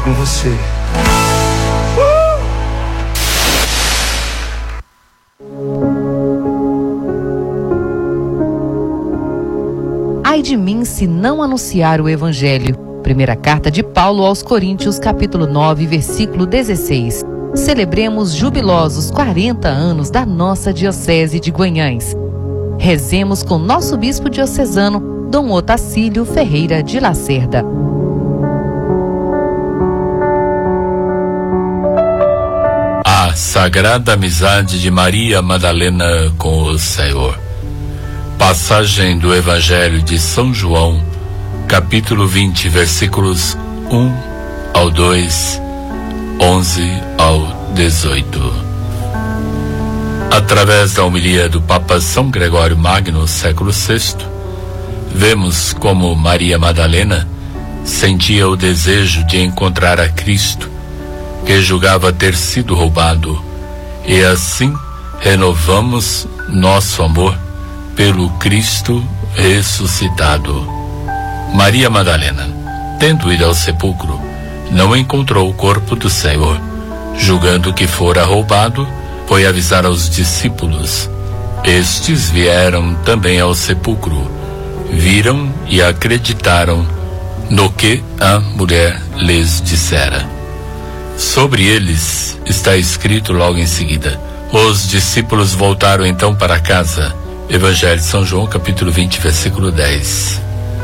com você. Ai de mim se não anunciar o Evangelho. Primeira carta de Paulo aos Coríntios, capítulo 9, versículo 16. Celebremos jubilosos 40 anos da nossa diocese de Guanhães. Rezemos com nosso bispo diocesano, Dom Otacílio Ferreira de Lacerda. A sagrada amizade de Maria Madalena com o Senhor. Passagem do Evangelho de São João, capítulo 20, versículos 1 ao 2, 11 ao 18. Através da homilia do Papa São Gregório Magno, século VI, vemos como Maria Madalena sentia o desejo de encontrar a Cristo, que julgava ter sido roubado, e assim renovamos nosso amor pelo Cristo ressuscitado. Maria Madalena, tendo ido ao sepulcro, não encontrou o corpo do Senhor. Julgando que fora roubado, foi avisar aos discípulos. Estes vieram também ao sepulcro, viram e acreditaram no que a mulher lhes dissera. Sobre eles está escrito logo em seguida. Os discípulos voltaram então para casa. Evangelho de São João, capítulo 20, versículo 10.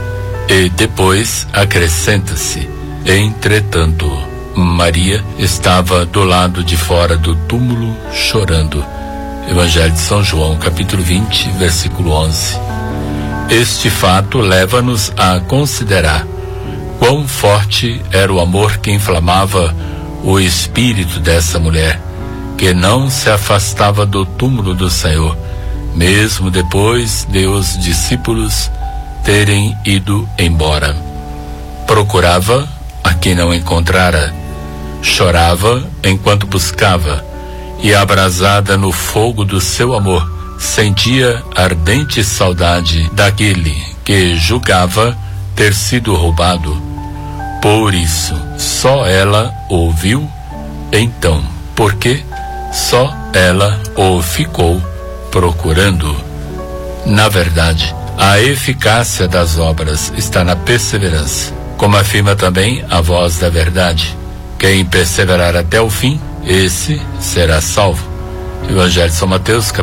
E depois acrescenta-se: entretanto, Maria estava do lado de fora do túmulo chorando. Evangelho de São João, capítulo 20, versículo 11. Este fato leva-nos a considerar quão forte era o amor que inflamava o espírito dessa mulher, que não se afastava do túmulo do Senhor, mesmo depois de os discípulos terem ido embora. Procurava a quem não encontrara, chorava enquanto buscava, e abrasada no fogo do seu amor, sentia ardente saudade daquele que julgava ter sido roubado. Por isso, só ela o viu então, porque só ela o ficou procurando. Na verdade, a eficácia das obras está na perseverança, como afirma também a voz da verdade. Quem perseverar até o fim, esse será salvo. Evangelho de São Mateus,